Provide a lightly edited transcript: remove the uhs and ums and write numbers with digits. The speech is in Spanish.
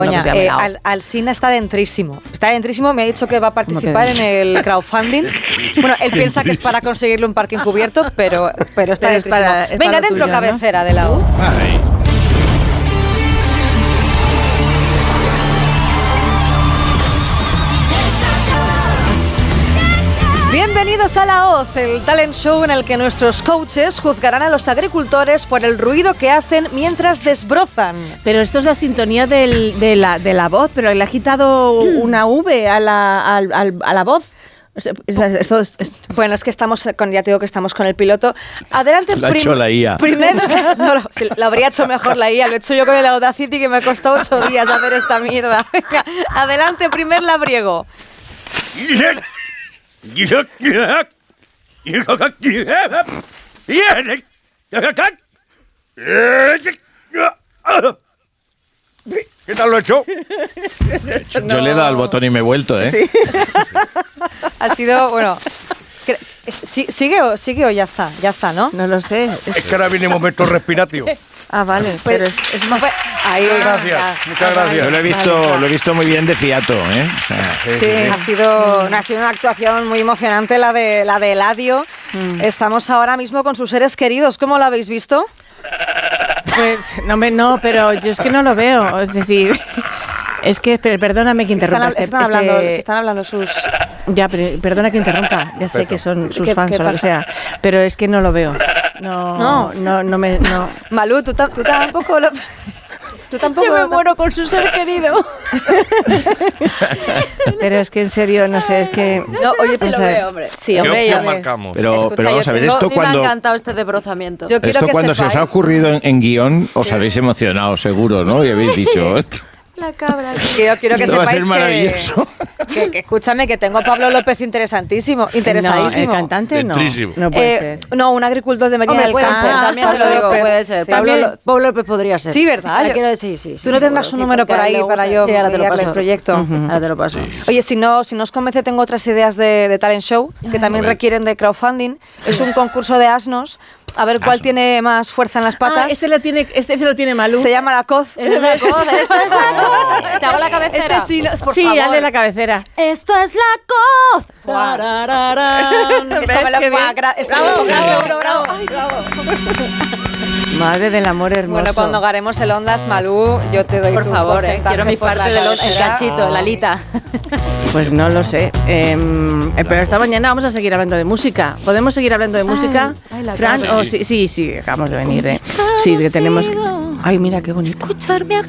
Coña, Alsina está dentrísimo. Está dentrísimo, me ha dicho que va a participar en el crowdfunding. Bueno, él piensa que es para conseguirle un parque encubierto, pero está dentrísimo. Venga, dentro tuyo, cabecera, ¿no? De la U. Bienvenidos a La Hoz, el talent show en el que nuestros coaches juzgarán a los agricultores por el ruido que hacen mientras desbrozan. Pero esto es la sintonía de la voz, pero le ha quitado una V a la voz. Bueno, es que estamos con, ya te digo que estamos con el piloto. Adelante, lo ha hecho la IA. No, lo habría hecho mejor la IA. Lo he hecho yo con el Audacity, que me costó 8 días hacer esta mierda. Venga, adelante, primer labriego. ¿Qué tal lo he hecho? Yo le he dado al botón y me he vuelto, ¿eh? Sí. Ha sido, bueno... ¿Sigue o ya está? Ya está, ¿no? No lo sé. Es que ahora viene un momento respiratio. Ah, vale. Pues, pero es más... Ahí, muchas gracias. Yo lo he visto muy bien de fiato, ¿eh? O sea, sí. Ha sido una actuación muy emocionante la de Eladio. Estamos ahora mismo con sus seres queridos. ¿Cómo lo habéis visto? Pues no, pero yo es que no lo veo. Es decir, es que perdóname que interrumpa. Están hablando sus... Ya, pero perdona que interrumpa. Ya sé que son sus fans o lo que sea, pero es que no lo veo. No. Malú, tú tampoco lo... Tú tampoco. Yo me muero con su ser querido. Pero es que en serio, no sé, es que... No, oye, sí lo veo, hombre. Sí, hombre, yo marcamos. Pero vamos a ver, esto cuando... Me ha encantado este desbrozamiento. Esto cuando se os ha ocurrido en guión, os habéis emocionado, seguro, ¿no? Y habéis dicho... La cabra. Yo quiero que esto sepáis va a ser maravilloso. Que escúchame, que tengo a Pablo López interesadísimo. No, el cantante no puede ser. No, un agricultor de Medina del Campo. También te lo digo, puede ser. Sí. Pablo López podría ser. Sí, ¿verdad? Sí. Tú no tendrás un número por ahí para yo enviarle el proyecto. Ahora te lo paso. Oye, si no os convence, tengo otras ideas de talent show que también requieren de crowdfunding. Es un concurso de asnos. A ver cuál tiene más fuerza en las patas. Este se lo tiene Malú. Se llama La Coz. Esta es la Coz. Te hago la cabecera. Sí, por favor. Hazle la cabecera. Esto es La Coz. Esto me lo paga. Bravo. Madre del amor hermoso. Bueno, cuando haremos el Ondas, Malú, yo te doy por favor, quiero mi parte del el cachito, la alita. Pues no lo sé. Pero esta mañana vamos a seguir hablando de música. ¿Podemos seguir hablando de música? Fran, sí, acabamos de venir. Sí, que tenemos... Ay, mira qué bonito. Escucharme a